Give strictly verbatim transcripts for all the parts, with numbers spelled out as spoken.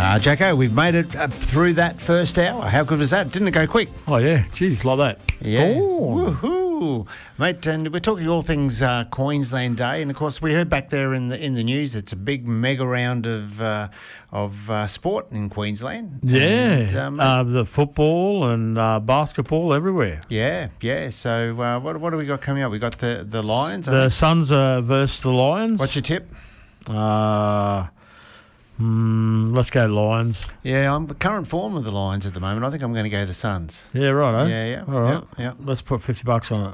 Uh, Jacko, we've made it uh, through that first hour. How good was that? Didn't it go quick? Oh, yeah. Jeez, like that. Yeah. Oh. Woohoo. Mate, and we're talking all things uh, Queensland Day. And, of course, we heard back there in the in the news it's a big mega round of uh, of uh, sport in Queensland. Yeah. And, uh, mate, uh, the football and uh, basketball everywhere. yeah, yeah. So uh, what what do we got coming up? We got the, the Lions. I The think. Suns are versus the Lions. What's your tip? Uh, mm, let's go Lions. Yeah, I'm the current form of the Lions at the moment. I think I'm going to go the Suns. Yeah, right. Yeah, yeah. All right. Yeah, yeah. Let's put fifty bucks on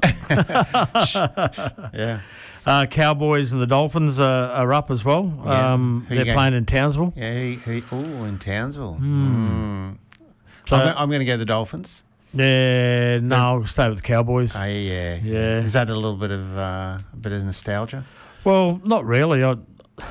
it. Yeah. Uh, Cowboys and the Dolphins are, are up as well. Yeah. Um, Who you they're going? playing in Townsville. Yeah, he, he, ooh, in Townsville. Hmm. Mm. So- I'm, go- I'm going to go the Dolphins. Yeah, no, I'll stay with the Cowboys. Oh, yeah. Yeah. Is that a little bit of uh, a bit of nostalgia? Well, not really. I,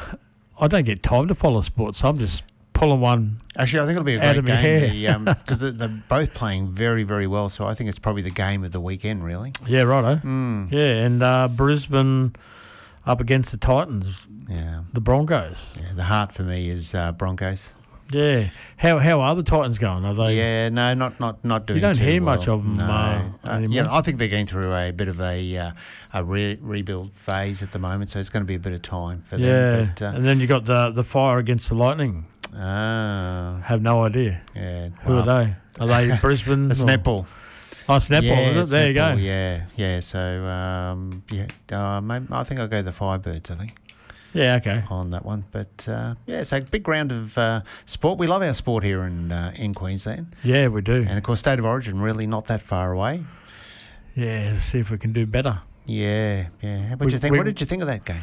I don't get time to follow sports, so I'm just pulling one. Actually, I think it'll be a Out great of my hair. game because they're, they're both playing very, very well. So I think it's probably the game of the weekend, really. Yeah, righto. Mm. Yeah, and uh, Brisbane up against the Titans, Yeah. the Broncos. Yeah. The heart for me is uh, Broncos. Yeah. How how are the Titans going? Are they? Yeah, no, not not not doing. You don't too hear well. much of 'em, No. uh, Uh, anymore. yeah, I think they're going through a bit of a uh, a re- rebuild phase at the moment, so it's going to be a bit of time for Yeah. them. But, uh, And then you got the the Fire against the Lightning. ah, Have no idea. yeah. Who well, are they? Are they Brisbane? It's or- netball. Oh, it's netball, Yeah, is it? it's There you go. netball, Yeah, yeah. So um, yeah, uh, maybe, I think I'll go the Firebirds. I think. Yeah, okay. On that one, but uh, yeah, so big round of uh, sport. We love our sport here in uh, in Queensland, Yeah, we do. and of course, State of Origin really not that far away. Yeah, let's see if we can do better. Yeah, yeah. What We- did you think? we- What did you think of that game?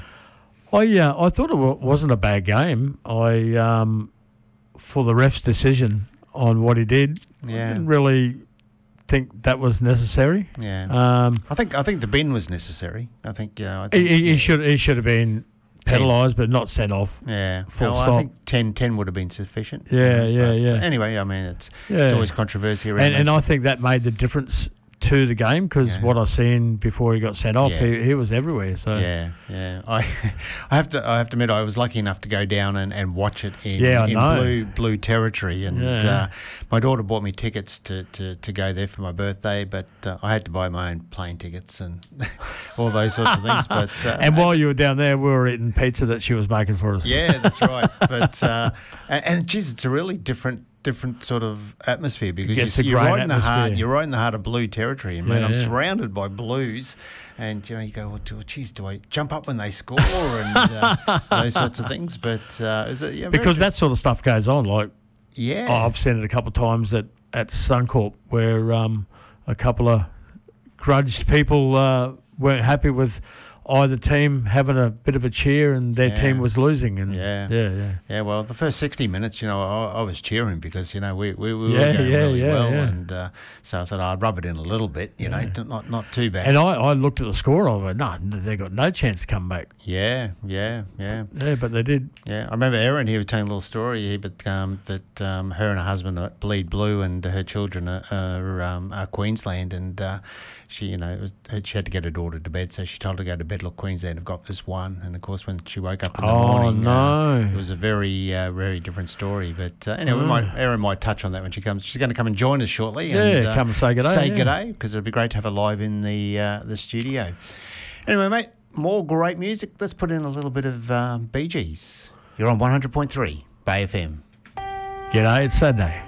I uh, I thought it wa- wasn't a bad game. I um, for the ref's decision on what he did, I Yeah. didn't really think that was necessary. Yeah, Um, I think I think the bin was necessary. I think you know. I think, he, he, yeah. he should he should have been penalised, but not sent off. Yeah, Full no, I stop. think ten, ten would have been sufficient. Yeah, Uh, yeah, but, yeah. uh, Anyway, I mean, it's Yeah. it's always controversy around. And, and I those- think that made the difference to the game because Yeah. what I seen before he got sent off, Yeah. he, he was everywhere. So Yeah, yeah. I, I have to, I have to admit, I was lucky enough to go down and, and watch it in, Yeah, I in know. blue blue territory, and Yeah. uh, my daughter bought me tickets to, to, to go there for my birthday, but uh, I had to buy my own plane tickets and all those sorts of things. But uh, and while you were down there, we were eating pizza that she was making for us. yeah, that's right. But uh, and, and geez, it's a really different. different sort of atmosphere because Gets you're, a you're great right in the heart. atmosphere. You're right in the heart of blue territory, and man, Yeah, I'm yeah. surrounded by blues, and you know you go, well, geez, do I jump up when they score and uh, those sorts of things? But uh, is it, yeah, very Because true. that sort of stuff goes on. Like yeah, oh, I've seen it a couple of times at at Suncorp where um, a couple of grudged people uh, weren't happy with either team having a bit of a cheer and their Yeah. team was losing. And Yeah. yeah, yeah. Yeah, well, the first sixty minutes, you know, I, I was cheering because, you know, we, we, we Yeah, were going yeah, really yeah, well. yeah. And uh, so I thought I'd rub it in a little bit, you know, Yeah. t- not not too bad. And I, I looked at the score and I went, no, they got no chance to come back. yeah, yeah, yeah. Yeah, but they did. Yeah, I remember Erin, he was telling a little story here, but um, that um, her and her husband are bleed blue and her children are, are, um, are Queensland, and uh, she, you know, it was, she had to get her daughter to bed, so she told her to go to bed. Look, Queensland have got this one, and of course when she woke up in the Oh, morning, no. uh, it was a very, uh, very different story. But uh, anyway, we Oh. might, Erin might touch on that when she comes. She's going to come and join us shortly. Yeah, and, uh, come and say g'day, Say yeah. g'day, because it'd be great to have her live in the uh, the studio. Anyway, mate, more great music. Let's put in a little bit of um, Bee Gees. You're on one hundred point three Bay F M. G'day, it's Saturday.